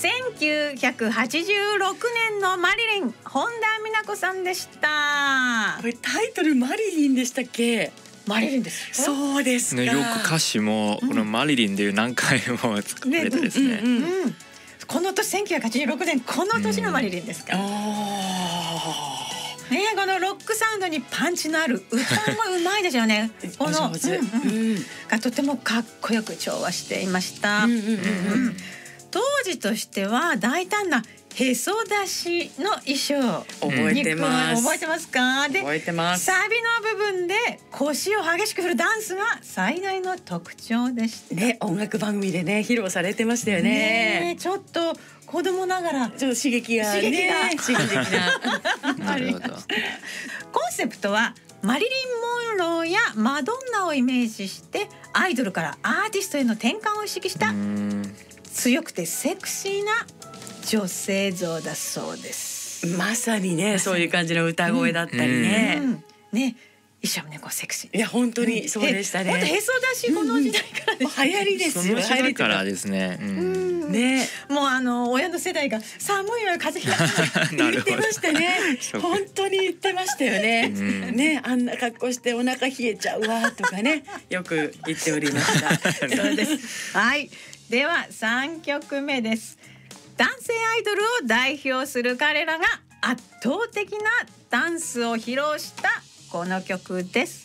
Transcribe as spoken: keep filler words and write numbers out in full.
せんきゅうひゃくはちじゅうろくねんのマリリン、本田美奈子さんでした。 これタイトルマリリンでしたっけ？ マリリンですよ。 そうですか、 ね、よく歌詞もこのマリリンでいう何回も使われてですね、 うんうんうん、この年せんきゅうひゃくはちじゅうろくねん、この年のマリリンですから、うん、ね、このロックサウンドにパンチのある歌もうまいですよねこの、うんうん、がとてもかっこよく調和していました。当時としては大胆なへそ出しの衣装、 覚えてます。 覚えてますか？で、 覚えてます。 サビの部分で腰を激しく振るダンスが最大の特徴でしたね。音楽番組でね披露されてましたよね。 ね、ちょっと子供ながらちょっと刺激がね、刺激が刺激ななるほど。 コンセプトはマリリン・モンローやマドンナをイメージしてアイドルからアーティストへの転換を意識した強くてセクシーな女性像だそうです。 まさにね、そういう感じの歌声だったりね、うんうん、 ね、衣装もねこうセクシー。 いや本当にそうでしたね。 本当へそ出しこの時代からです、 うんうん、流行りですよ。 その時代からですね。うん、 ね、もうあの親の世代が寒いわよ風邪ひかない言ってましたね。本当に言ってましたよね。うん、ね、あんな格好してお腹冷えちゃうわとかね、よく言っておりました。 そうです。はい、ではさんきょくめです。男性アイドルを代表する彼らが圧倒的なダンスを披露したこの曲です。